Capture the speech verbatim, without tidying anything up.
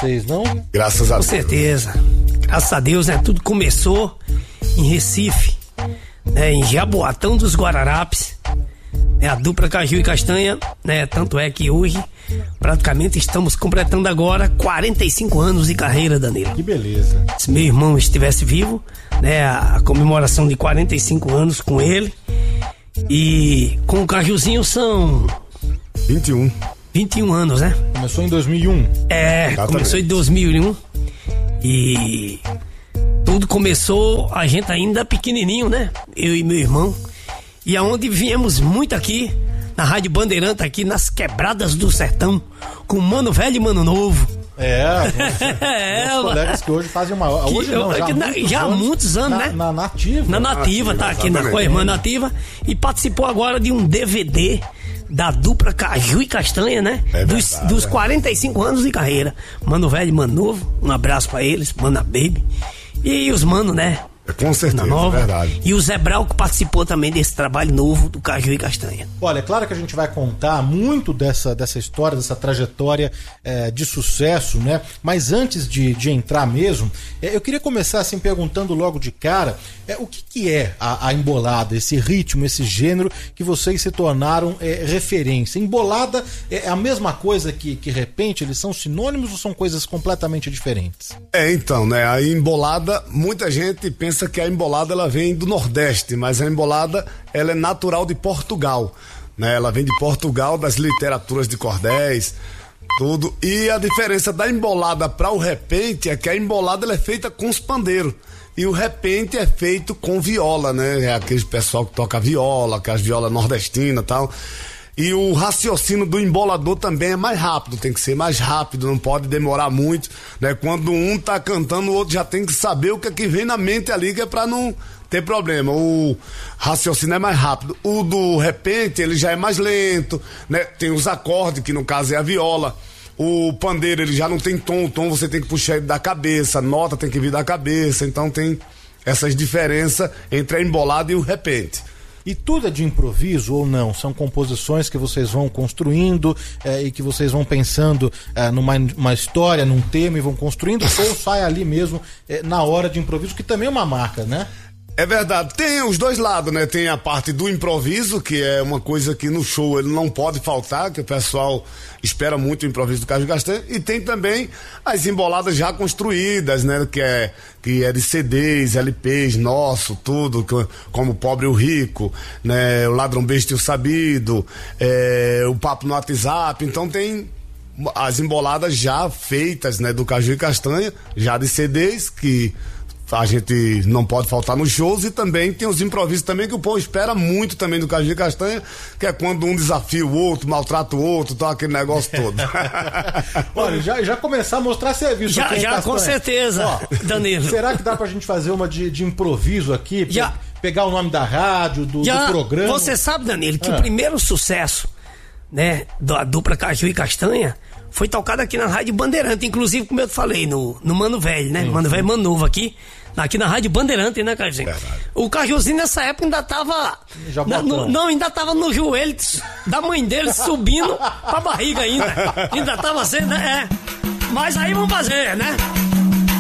vocês, não? Graças a Deus. Com certeza. Graças a Deus, né? Tudo começou em Recife, né? Em Jaboatão dos Guararapes. É a dupla Caju e Castanha, né? Tanto é que hoje praticamente estamos completando agora quarenta e cinco anos de carreira, Danilo. Que beleza. Se meu irmão estivesse vivo, né? A comemoração de quarenta e cinco anos com ele. E com o Cajuzinho são vinte e um. vinte e um anos, né? Começou em dois mil e um. É, Exatamente. Começou em dois mil e um. E tudo começou, a gente ainda pequenininho, né? Eu e meu irmão. E aonde viemos muito aqui, na Rádio Bandeirante, aqui nas Quebradas do Sertão, com Mano Velho e Mano Novo. É, É, os colegas que hoje fazem uma... Hoje Que- não, já, que há na- muitos já há anos, muitos anos, na, né? Na Nativa. Na Nativa, tá aqui na, com a irmã Nativa. E participou agora de um D V D da dupla Caju e Castanha, né? É dos, verdade, dos é. quarenta e cinco anos de carreira. Mano Velho e Mano Novo, um abraço pra eles, Mana Baby. E os mano, né? Com certeza, Na nova. é verdade. E o Zé Brau que participou também desse trabalho novo do Caju e Castanha. Olha, é claro que a gente vai contar muito dessa, dessa história, dessa trajetória é, de sucesso, né? Mas antes de, de entrar mesmo, é, eu queria começar assim perguntando logo de cara é, o que, que é a, a embolada, esse ritmo, esse gênero que vocês se tornaram é, referência. Embolada é a mesma coisa que, que repente? Eles são sinônimos ou são coisas completamente diferentes? É, então, né, a embolada, muita gente pensa que a embolada ela vem do Nordeste, mas a embolada ela é natural de Portugal, né? Ela vem de Portugal, das literaturas de cordéis, tudo. E a diferença da embolada para o repente é que a embolada ela é feita com os pandeiros e o repente é feito com viola, né? É aquele pessoal que toca viola, aquelas violas nordestinas e tal. E o raciocínio do embolador também é mais rápido, tem que ser mais rápido, não pode demorar muito, né? Quando um tá cantando, o outro já tem que saber o que é que vem na mente ali, que é pra não ter problema. O raciocínio é mais rápido. O do repente, ele já é mais lento, né? Tem os acordes, que no caso é a viola. O pandeiro, ele já não tem tom, o tom você tem que puxar ele da cabeça, a nota tem que vir da cabeça, então tem essas diferenças entre a embolada e o repente. E tudo é de improviso ou não? São composições que vocês vão construindo é, e que vocês vão pensando é, numa uma história, num tema e vão construindo, ou sai ali mesmo é, na hora de improviso, que também é uma marca, né? É verdade, tem os dois lados, né? Tem a parte do improviso, que é uma coisa que no show ele não pode faltar, que o pessoal espera muito o improviso do Caju e Castanha, e tem também as emboladas já construídas, né? Que é, que é de C Ds, L Ps, nosso, tudo, como o Pobre e o Rico, né? O Ladrão Besta e o Sabido, é, o Papo no WhatsApp, então tem as emboladas já feitas, né? Do Caju e Castanha, já de C Ds, que a gente não pode faltar nos shows, e também tem os improvisos também que o povo espera muito também do Caju e Castanha, que é quando um desafia o outro, maltrata o outro, tá aquele negócio todo. Olha, já, já começar a mostrar serviço. Já, aqui, hein, já Castanha? com certeza, Ó, Danilo. será que dá pra gente fazer uma de, de improviso aqui? Pe- Já. Pegar o nome da rádio, do, Já, do programa? Você sabe, Danilo, que Ah. o primeiro sucesso, né, da dupla Caju e Castanha foi tocado aqui na Rádio Bandeirante, inclusive, como eu te falei, no, no Mano Velho, né? Sim, Mano sim. Velho, Mano Novo aqui, aqui na Rádio Bandeirante, né, Cajuzinho? Verdade. O Cajuzinho nessa época ainda tava... Já na- no- botão. não, ainda tava no joelho da mãe dele subindo pra barriga ainda. Ainda tava sendo, né? É. Mas aí vamos fazer, né?